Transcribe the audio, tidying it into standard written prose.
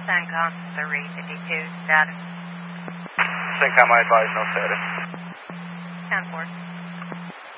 CENTCOM 352, status. CENTCOM, I advise no status. 10-4.